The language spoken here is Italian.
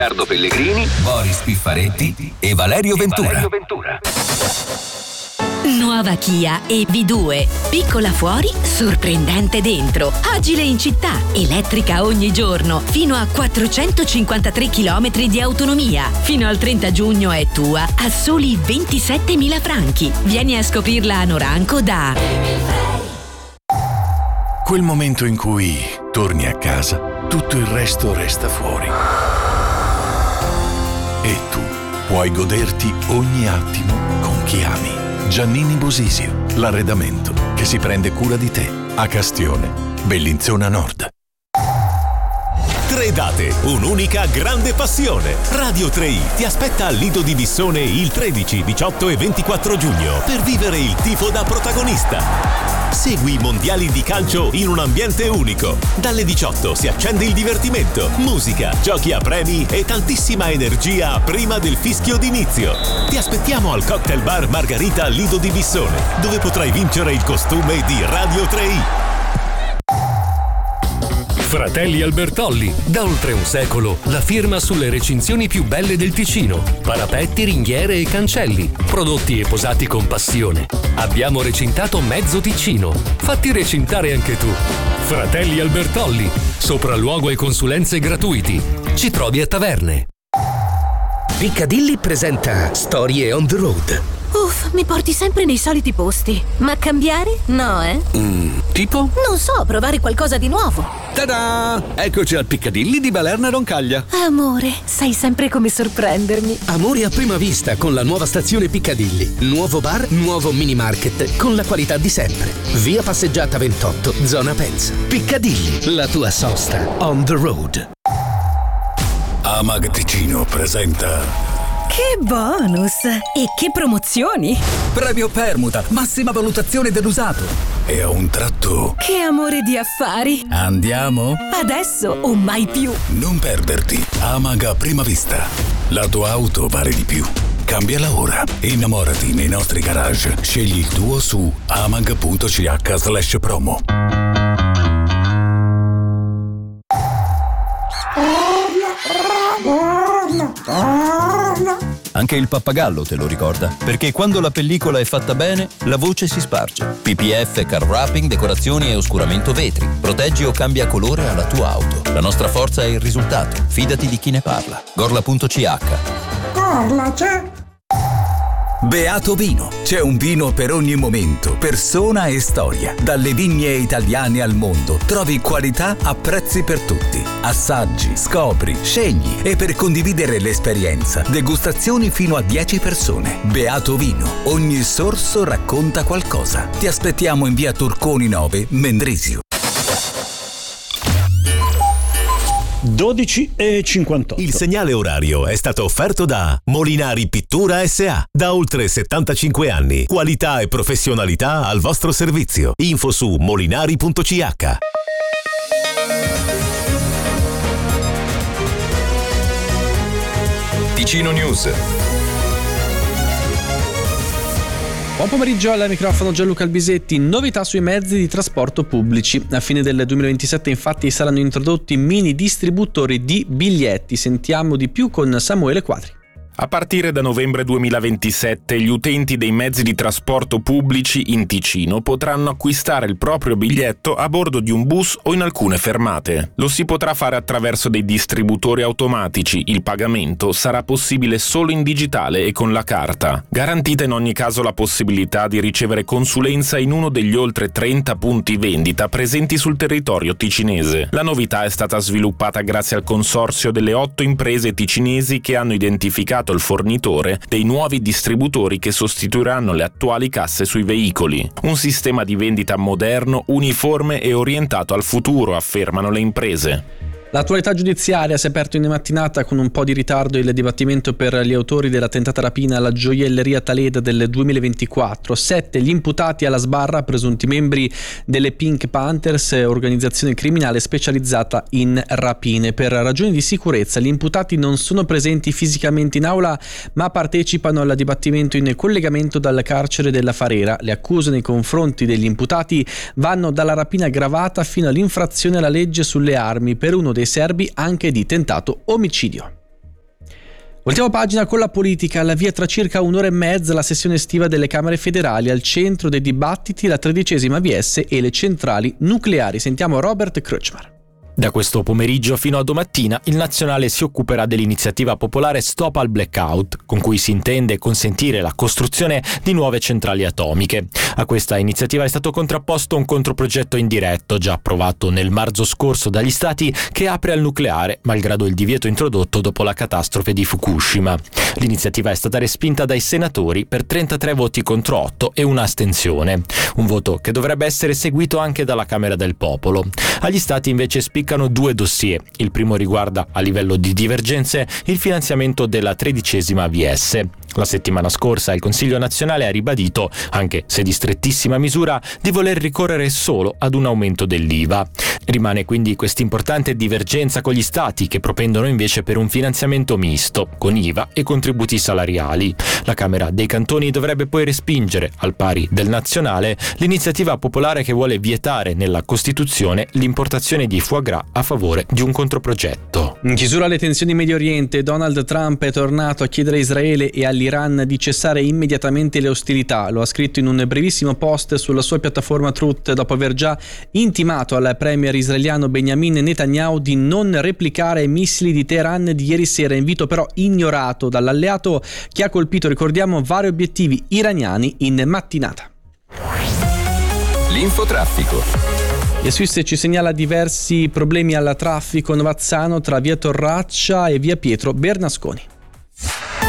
Riccardo Pellegrini, Boris Piffaretti e Valerio Ventura. Nuova Kia EV2. Piccola fuori, sorprendente dentro. Agile in città, elettrica ogni giorno. Fino a 453 km di autonomia. Fino al 30 giugno è tua a soli 27.000 franchi. Vieni a scoprirla a Noranco da... Quel momento in cui torni a casa, tutto il resto resta fuori. E tu puoi goderti ogni attimo con chi ami. Giannini Bosisio, l'arredamento che si prende cura di te. A Castione, Bellinzona Nord. 3 date, un'unica grande passione. Radio 3i ti aspetta al Lido di Vissone il 13, 18 e 24 giugno per vivere il tifo da protagonista. Segui i mondiali di calcio in un ambiente unico. Dalle 18 si accende il divertimento, musica, giochi a premi e tantissima energia prima del fischio d'inizio. Ti aspettiamo al Cocktail Bar Margarita Lido di Vissone, dove potrai vincere il costume di Radio 3i. Fratelli Albertolli, da oltre un secolo, la firma sulle recinzioni più belle del Ticino. Parapetti, ringhiere e cancelli, prodotti e posati con passione. Abbiamo recintato mezzo Ticino. Fatti recintare anche tu. Fratelli Albertolli, sopralluogo e consulenze gratuiti. Ci trovi a Taverne. Piccadilly presenta Storie on the Road. Uff, mi porti sempre nei soliti posti. Ma cambiare? No, Tipo? Non so, provare qualcosa di nuovo. Ta-da! Eccoci al Piccadilly di Balerna Roncaglia. Amore, sai sempre come sorprendermi. Amore a prima vista con la nuova stazione Piccadilly. Nuovo bar, nuovo mini market con la qualità di sempre. Via Passeggiata 28, zona Pens. Piccadilly, la tua sosta on the road. Amag Ticino presenta... Che bonus! E che promozioni! Premio permuta, massima valutazione dell'usato. E a un tratto... Che amore di affari! Andiamo? Adesso o mai più! Non perderti Amag a prima vista. La tua auto vale di più. Cambiala ora e innamorati nei nostri garage. Scegli il tuo su amag.ch/promo. Anche il pappagallo te lo ricorda, perché quando la pellicola è fatta bene, la voce si sparge. PPF, car wrapping, decorazioni e oscuramento vetri. Proteggi o cambia colore alla tua auto. La nostra forza è il risultato. Fidati di chi ne parla. Gorla.ch. Gorla c'è. Beato Vino. C'è un vino per ogni momento, persona e storia. Dalle vigne italiane al mondo trovi qualità a prezzi per tutti. Assaggi, scopri, scegli e per condividere l'esperienza, degustazioni fino a 10 persone. Beato Vino. Ogni sorso racconta qualcosa. Ti aspettiamo in via Turconi 9, Mendrisio. 12:58. Il segnale orario è stato offerto da Molinari Pittura S.A. Da oltre 75 anni. Qualità e professionalità al vostro servizio. Info su molinari.ch. Ticino News. Buon pomeriggio, al microfono Gianluca Albisetti. Novità sui mezzi di trasporto pubblici. A fine del 2027 infatti saranno introdotti mini distributori di biglietti. Sentiamo di più con Samuele Quadri. A partire da novembre 2027 gli utenti dei mezzi di trasporto pubblici in Ticino potranno acquistare il proprio biglietto a bordo di un bus o in alcune fermate. Lo si potrà fare attraverso dei distributori automatici, il pagamento sarà possibile solo in digitale e con la carta. Garantita in ogni caso la possibilità di ricevere consulenza in uno degli oltre 30 punti vendita presenti sul territorio ticinese. La novità è stata sviluppata grazie al consorzio delle 8 imprese ticinesi che hanno identificato il fornitore dei nuovi distributori che sostituiranno le attuali casse sui veicoli. Un sistema di vendita moderno, uniforme e orientato al futuro, affermano le imprese. L'attualità giudiziaria si è aperto in mattinata con un po' di ritardo il dibattimento per gli autori della tentata rapina alla gioielleria Taleda del 2024. 7 gli imputati alla sbarra, presunti membri delle Pink Panthers, organizzazione criminale specializzata in rapine. Per ragioni di sicurezza gli imputati non sono presenti fisicamente in aula, ma partecipano al dibattimento in collegamento dal carcere della Farera. Le accuse nei confronti degli imputati vanno dalla rapina aggravata fino all'infrazione alla legge sulle armi, per uno dei serbi anche di tentato omicidio. Ultima pagina con la politica, alla via tra circa un'ora e mezza la sessione estiva delle Camere federali, al centro dei dibattiti la 13ª AVS e le centrali nucleari. Sentiamo Robert Kröchmar. Da questo pomeriggio fino a domattina il Nazionale si occuperà dell'iniziativa popolare Stop al Blackout, con cui si intende consentire la costruzione di nuove centrali atomiche. A questa iniziativa è stato contrapposto un controprogetto indiretto, già approvato nel marzo scorso dagli Stati, che apre al nucleare, malgrado il divieto introdotto dopo la catastrofe di Fukushima. L'iniziativa è stata respinta dai senatori per 33 voti contro 8 e una astensione. Un voto che dovrebbe essere seguito anche dalla Camera del Popolo. Agli Stati invece spiccano due dossier. Il primo riguarda, a livello di divergenze, il finanziamento della 13ª AVS. La settimana scorsa il Consiglio nazionale ha ribadito, anche se di strettissima misura, di voler ricorrere solo ad un aumento dell'IVA. Rimane quindi quest'importante divergenza con gli Stati, che propendono invece per un finanziamento misto, con IVA e contributi salariali. La Camera dei Cantoni dovrebbe poi respingere, al pari del nazionale, l'iniziativa popolare che vuole vietare nella Costituzione l'importazione di foie gras a favore di un controprogetto. In chiusura alle tensioni in Medio Oriente, Donald Trump è tornato a chiedere a Israele e all'Iran di cessare immediatamente le ostilità. Lo ha scritto in un brevissimo post sulla sua piattaforma Truth, dopo aver già intimato al premier israeliano Benjamin Netanyahu di non replicare i missili di Teheran di ieri sera, invito però ignorato dall'alleato che ha colpito, ricordiamo, vari obiettivi iraniani in mattinata. L'infotraffico. Il SWIS ci segnala diversi problemi al traffico novazzano tra via Torraccia e via Pietro Bernasconi.